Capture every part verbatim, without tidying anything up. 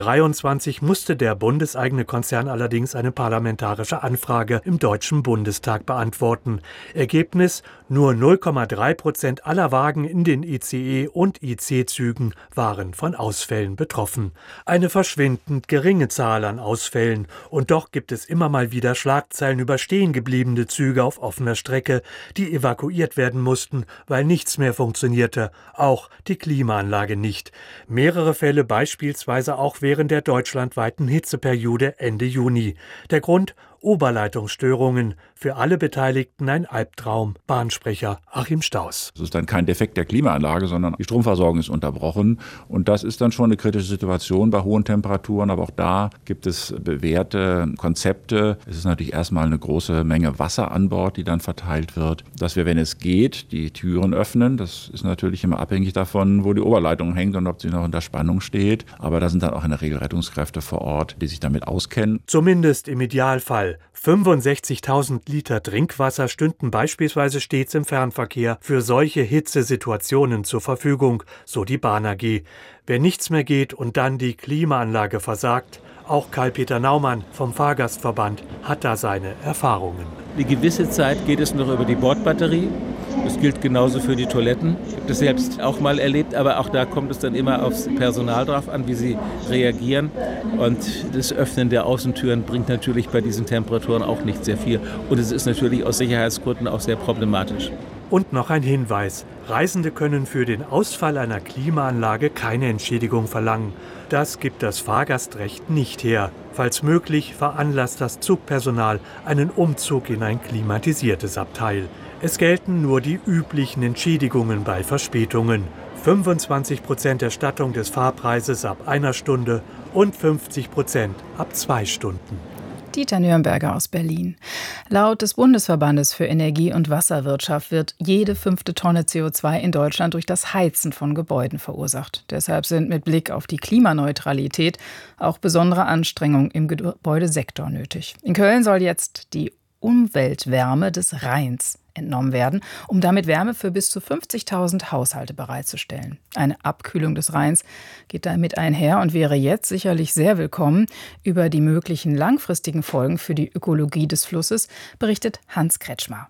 dreiundzwanzig musste der bundeseigene Konzern allerdings eine parlamentarische Anfrage im Deutschen Bundestag beantworten. Ergebnis: Nur null Komma drei Prozent aller Wagen in den I C E- und I C-Zügen waren von Ausfällen betroffen. Eine verschwindend geringe Zahl an Ausfällen. Und doch gibt es immer mal wieder Schlagzeilen über stehengebliebene Züge auf offener Strecke, die evakuiert werden mussten, weil nichts mehr funktionierte. Auch die Klimaanlage nicht. Mehrere Fälle beispielsweise auch während der deutschlandweiten Hitzeperiode Ende Juni. Der Grund: Oberleitungsstörungen. Für alle Beteiligten ein Albtraum. Bahnsprecher Achim Staus. Es ist dann kein Defekt der Klimaanlage, sondern die Stromversorgung ist unterbrochen. Und das ist dann schon eine kritische Situation bei hohen Temperaturen. Aber auch da gibt es bewährte Konzepte. Es ist natürlich erstmal eine große Menge Wasser an Bord, die dann verteilt wird. Dass wir, wenn es geht, die Türen öffnen. Das ist natürlich immer abhängig davon, wo die Oberleitung hängt und ob sie noch unter Spannung steht. Aber da sind dann auch in der Regel Rettungskräfte vor Ort, die sich damit auskennen. Zumindest im Idealfall. fünfundsechzigtausend Liter Trinkwasser stünden beispielsweise stets im Fernverkehr für solche Hitzesituationen zur Verfügung, so die Bahn A G. Wenn nichts mehr geht und dann die Klimaanlage versagt, auch Karl-Peter Naumann vom Fahrgastverband hat da seine Erfahrungen. Eine gewisse Zeit geht es noch über die Bordbatterie. Das gilt genauso für die Toiletten. Ich habe das selbst auch mal erlebt, aber auch da kommt es dann immer aufs Personal drauf an, wie sie reagieren. Und das Öffnen der Außentüren bringt natürlich bei diesen Temperaturen auch nicht sehr viel. Und es ist natürlich aus Sicherheitsgründen auch sehr problematisch. Und noch ein Hinweis: Reisende können für den Ausfall einer Klimaanlage keine Entschädigung verlangen. Das gibt das Fahrgastrecht nicht her. Falls möglich, veranlasst das Zugpersonal einen Umzug in ein klimatisiertes Abteil. Es gelten nur die üblichen Entschädigungen bei Verspätungen. fünfundzwanzig Prozent Erstattung des Fahrpreises ab einer Stunde und fünfzig Prozent ab zwei Stunden. Dieter Nürnberger aus Berlin. Laut des Bundesverbandes für Energie- und Wasserwirtschaft wird jede fünfte Tonne C O zwei in Deutschland durch das Heizen von Gebäuden verursacht. Deshalb sind mit Blick auf die Klimaneutralität auch besondere Anstrengungen im Gebäudesektor nötig. In Köln soll jetzt die Umweltwärme des Rheins entnommen werden, um damit Wärme für bis zu fünfzigtausend Haushalte bereitzustellen. Eine Abkühlung des Rheins geht damit einher und wäre jetzt sicherlich sehr willkommen. Über die möglichen langfristigen Folgen für die Ökologie des Flusses berichtet Hans Kretschmer.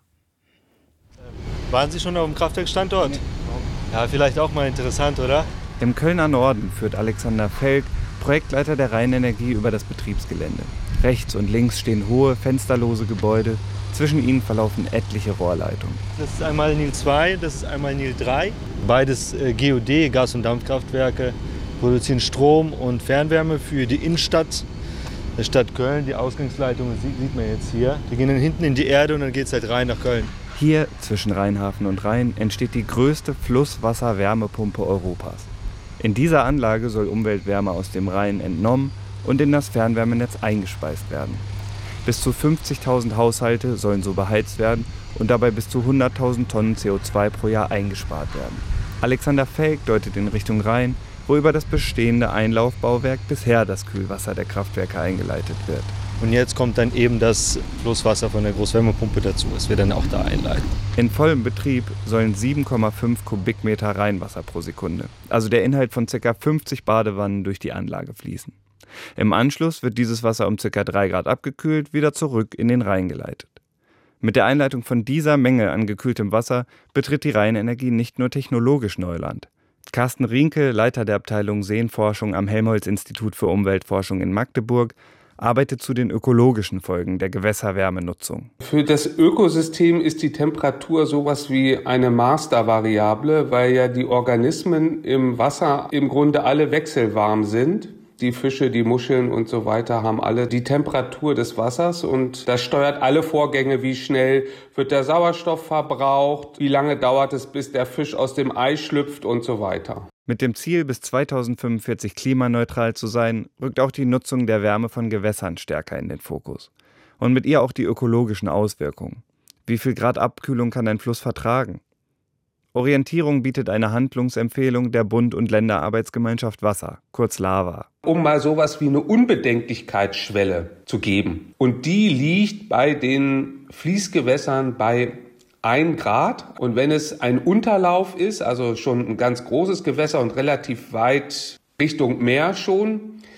Waren Sie schon auf dem Kraftwerkstandort? Ja, vielleicht auch mal interessant, oder? Im Kölner Norden führt Alexander Felk, Projektleiter der Rheinenergie, über das Betriebsgelände. Rechts und links stehen hohe, fensterlose Gebäude. Zwischen ihnen verlaufen etliche Rohrleitungen. Das ist einmal Nil zwei, das ist einmal Nil drei. Beides äh, G O D, Gas- und Dampfkraftwerke, produzieren Strom und Fernwärme für die Innenstadt der Stadt Köln. Die Ausgangsleitungen sieht man jetzt hier. Die gehen dann hinten in die Erde und dann geht es halt rein nach Köln. Hier, zwischen Rheinhafen und Rhein, entsteht die größte Flusswasser-Wärmepumpe Europas. In dieser Anlage soll Umweltwärme aus dem Rhein entnommen und in das Fernwärmenetz eingespeist werden. Bis zu fünfzigtausend Haushalte sollen so beheizt werden und dabei bis zu hunderttausend Tonnen C O zwei pro Jahr eingespart werden. Alexander Felk deutet in Richtung Rhein, wo über das bestehende Einlaufbauwerk bisher das Kühlwasser der Kraftwerke eingeleitet wird. Und jetzt kommt dann eben das Flusswasser von der Großwärmepumpe dazu, das wir dann auch da einleiten. In vollem Betrieb sollen sieben Komma fünf Kubikmeter Rheinwasser pro Sekunde, also der Inhalt von ca. fünfzig Badewannen, durch die Anlage fließen. Im Anschluss wird dieses Wasser um ca. drei Grad abgekühlt, wieder zurück in den Rhein geleitet. Mit der Einleitung von dieser Menge an gekühltem Wasser betritt die Rheinenergie nicht nur technologisch Neuland. Carsten Rienke, Leiter der Abteilung Seenforschung am Helmholtz-Institut für Umweltforschung in Magdeburg, arbeitet zu den ökologischen Folgen der Gewässerwärmenutzung. Für das Ökosystem ist die Temperatur sowas wie eine Mastervariable, weil ja die Organismen im Wasser im Grunde alle wechselwarm sind. Die Fische, die Muscheln und so weiter haben alle die Temperatur des Wassers und das steuert alle Vorgänge, wie schnell wird der Sauerstoff verbraucht, wie lange dauert es, bis der Fisch aus dem Ei schlüpft und so weiter. Mit dem Ziel, bis zweitausendfünfundvierzig klimaneutral zu sein, rückt auch die Nutzung der Wärme von Gewässern stärker in den Fokus. Und mit ihr auch die ökologischen Auswirkungen. Wie viel Grad Abkühlung kann ein Fluss vertragen? Orientierung bietet eine Handlungsempfehlung der Bund- und Länderarbeitsgemeinschaft Wasser, kurz LAWA. Um mal sowas wie eine Unbedenklichkeitsschwelle zu geben. Und die liegt bei den Fließgewässern bei ein Grad. Und wenn es ein Unterlauf ist, also schon ein ganz großes Gewässer und relativ weit Richtung Meer schon,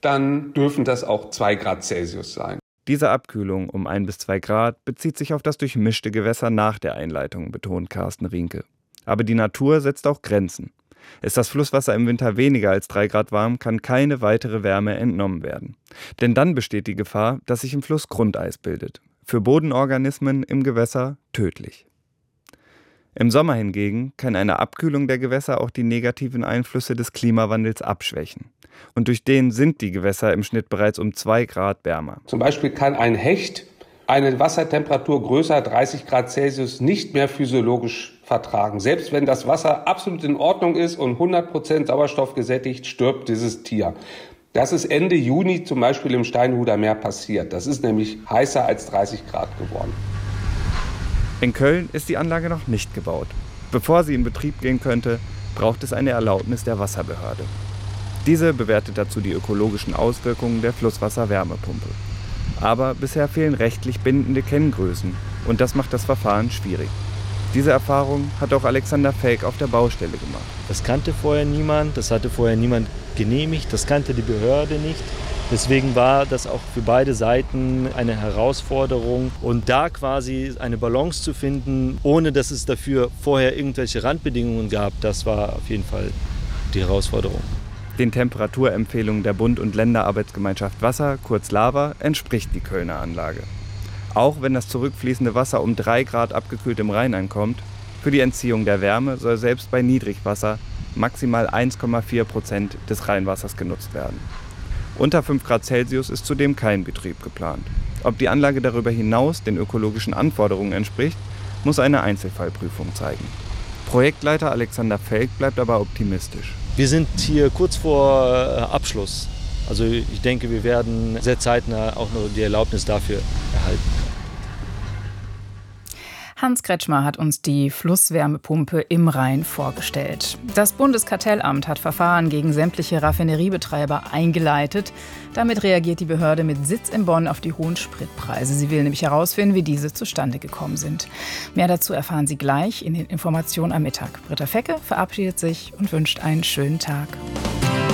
dann dürfen das auch zwei Grad Celsius sein. Diese Abkühlung um ein bis zwei Grad bezieht sich auf das durchmischte Gewässer nach der Einleitung, betont Carsten Rienke. Aber die Natur setzt auch Grenzen. Ist das Flusswasser im Winter weniger als drei Grad warm, kann keine weitere Wärme entnommen werden. Denn dann besteht die Gefahr, dass sich im Fluss Grundeis bildet. Für Bodenorganismen im Gewässer tödlich. Im Sommer hingegen kann eine Abkühlung der Gewässer auch die negativen Einflüsse des Klimawandels abschwächen. Und durch den sind die Gewässer im Schnitt bereits um zwei Grad wärmer. Zum Beispiel kann ein Hecht eine Wassertemperatur größer dreißig Grad Celsius nicht mehr physiologisch vertragen. Selbst wenn das Wasser absolut in Ordnung ist und hundert Prozent Sauerstoff gesättigt, stirbt dieses Tier. Das ist Ende Juni zum Beispiel im Steinhuder Meer passiert. Das ist nämlich heißer als dreißig Grad geworden. In Köln ist die Anlage noch nicht gebaut. Bevor sie in Betrieb gehen könnte, braucht es eine Erlaubnis der Wasserbehörde. Diese bewertet dazu die ökologischen Auswirkungen der Flusswasserwärmepumpe. Aber bisher fehlen rechtlich bindende Kenngrößen und das macht das Verfahren schwierig. Diese Erfahrung hat auch Alexander Felk auf der Baustelle gemacht. Das kannte vorher niemand, das hatte vorher niemand genehmigt, das kannte die Behörde nicht. Deswegen war das auch für beide Seiten eine Herausforderung. Und da quasi eine Balance zu finden, ohne dass es dafür vorher irgendwelche Randbedingungen gab, das war auf jeden Fall die Herausforderung. Den Temperaturempfehlungen der Bund- und Länderarbeitsgemeinschaft Wasser, kurz LAWA, entspricht die Kölner Anlage. Auch wenn das zurückfließende Wasser um drei Grad abgekühlt im Rhein ankommt, für die Entziehung der Wärme soll selbst bei Niedrigwasser maximal eins Komma vier Prozent des Rheinwassers genutzt werden. Unter fünf Grad Celsius ist zudem kein Betrieb geplant. Ob die Anlage darüber hinaus den ökologischen Anforderungen entspricht, muss eine Einzelfallprüfung zeigen. Projektleiter Alexander Felk bleibt aber optimistisch. Wir sind hier kurz vor Abschluss. Also ich denke, wir werden sehr zeitnah auch noch die Erlaubnis dafür erhalten. Hans Kretschmer hat uns die Flusswärmepumpe im Rhein vorgestellt. Das Bundeskartellamt hat Verfahren gegen sämtliche Raffineriebetreiber eingeleitet. Damit reagiert die Behörde mit Sitz in Bonn auf die hohen Spritpreise. Sie will nämlich herausfinden, wie diese zustande gekommen sind. Mehr dazu erfahren Sie gleich in den Informationen am Mittag. Britta Fecke verabschiedet sich und wünscht einen schönen Tag.